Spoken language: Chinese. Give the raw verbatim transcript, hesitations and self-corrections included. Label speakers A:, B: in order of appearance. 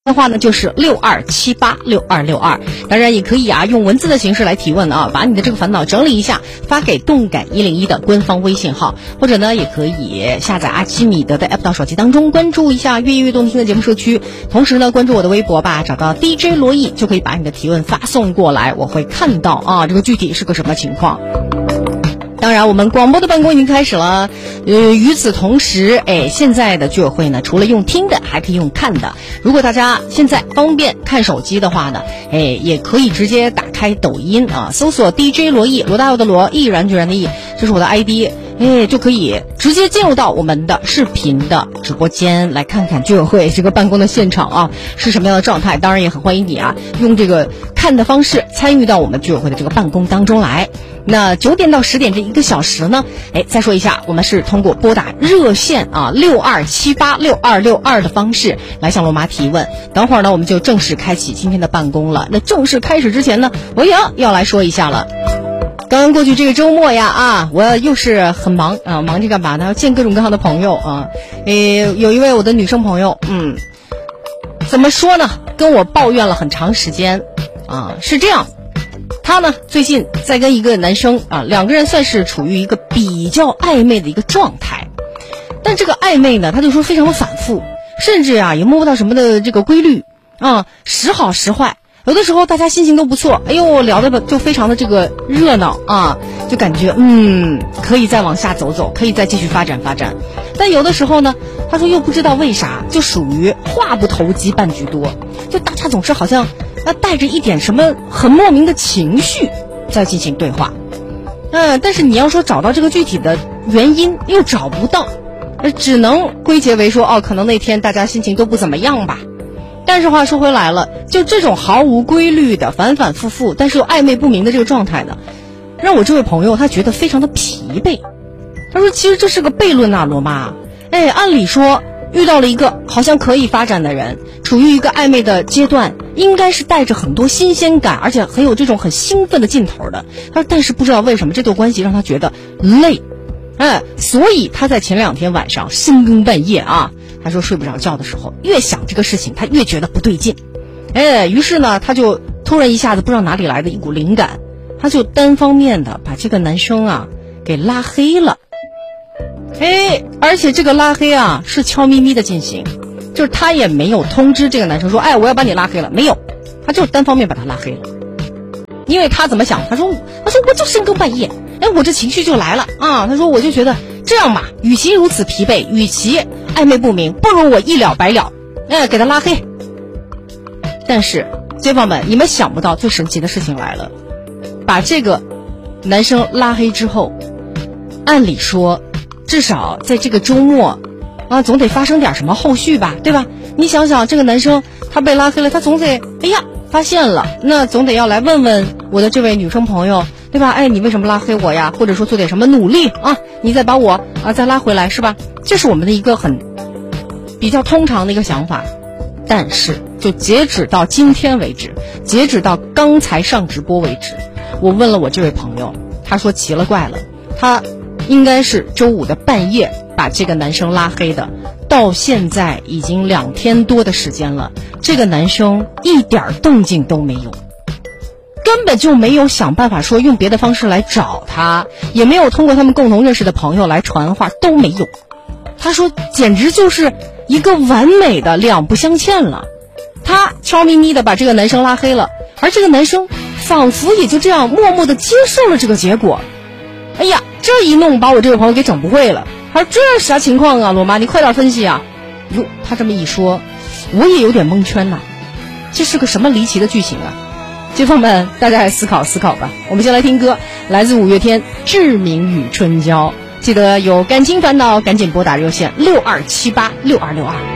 A: 的话呢就是六二七八六二六二，当然也可以啊用文字的形式来提问啊，把你的这个烦恼整理一下，发给动感一零一的官方微信号，或者呢也可以下载阿基米德的 app 到手机当中，关注一下越夜越动听的节目社区，同时呢关注我的微博吧，找到 D J 罗毅就可以把你的提问发送过来，我会看到啊这个具体是个什么情况。当然我们广播的办公已经开始了，呃，与此同时，哎，现在的居委会呢，除了用听的，还可以用看的。如果大家现在方便看手机的话呢，哎，也可以直接打开抖音啊，搜索 D J 罗毅，罗大佑的罗，毅然决然的毅，这是我的 I D， 哎，就可以直接进入到我们的视频的直播间，来看看居委会这个办公的现场啊是什么样的状态。当然也很欢迎你啊，用这个看的方式参与到我们居委会的这个办公当中来。那九点到十点这一个小时呢，哎，再说一下，我们是通过拨打热线啊六二七八六二六二的方式来向罗妈提问。等会儿呢，我们就正式开启今天的办公了。那正式开始之前呢，我也要要来说一下了。刚刚过去这个周末呀，啊，我又是很忙啊，忙着干嘛呢？见各种各样的朋友啊。诶，有一位我的女生朋友，嗯，怎么说呢？跟我抱怨了很长时间啊，是这样。他呢最近在跟一个男生啊，两个人算是处于一个比较暧昧的一个状态，但这个暧昧呢，他就说非常的反复，甚至啊也摸不到什么的这个规律啊，时好时坏。有的时候大家心情都不错，哎呦聊的就非常的这个热闹啊，就感觉嗯可以再往下走走，可以再继续发展发展。但有的时候呢，他说又不知道为啥，就属于话不投机半句多，就大家总是好像那带着一点什么很莫名的情绪在进行对话，嗯，但是你要说找到这个具体的原因又找不到，只能归结为说哦，可能那天大家心情都不怎么样吧。但是话说回来了，就这种毫无规律的反反复复，但是又暧昧不明的这个状态呢，让我这位朋友他觉得非常的疲惫。他说其实这是个悖论啊，罗妈，哎，按理说遇到了一个好像可以发展的人，处于一个暧昧的阶段，应该是带着很多新鲜感，而且很有这种很兴奋的劲头的。他说但是不知道为什么这段关系让他觉得累，哎，所以他在前两天晚上深更半夜啊，他说睡不着觉的时候，越想这个事情他越觉得不对劲，哎，于是呢他就突然一下子不知道哪里来的一股灵感，他就单方面的把这个男生啊给拉黑了。哎，而且这个拉黑啊是悄咪咪的进行，就是他也没有通知这个男生说哎我要把你拉黑了，没有，他就单方面把他拉黑了。因为他怎么想，他说他说我就深更半夜，哎我这情绪就来了啊，他说我就觉得这样嘛，与其如此疲惫，与其暧昧不明，不如我一了百了，哎给他拉黑。但是街坊们，你们想不到最神奇的事情来了，把这个男生拉黑之后，按理说至少在这个周末啊，总得发生点什么后续吧，对吧？你想想这个男生他被拉黑了，他总得哎呀发现了，那总得要来问问我的这位女生朋友，对吧？哎，你为什么拉黑我呀？或者说做点什么努力啊，你再把我啊再拉回来，是吧？这是我们的一个很比较通常的一个想法。但是就截止到今天为止，截止到刚才上直播为止，我问了我这位朋友，他说奇了怪了，他应该是周五的半夜把这个男生拉黑的，到现在已经两天多的时间了，这个男生一点动静都没有，根本就没有想办法说用别的方式来找他，也没有通过他们共同认识的朋友来传话，都没有。他说简直就是一个完美的两不相欠了，他悄咪咪的把这个男生拉黑了，而这个男生仿佛也就这样默默的接受了这个结果。哎呀，这一弄把我这位朋友给整不会了，他说这是啥情况啊，罗妈你快点分析啊。哟，他这么一说我也有点蒙圈呐，这是个什么离奇的剧情啊。街坊们大家来思考思考吧。我们先来听歌，来自五月天《志明与春娇》，记得有感情烦恼赶紧拨打热线六二七八六二六二。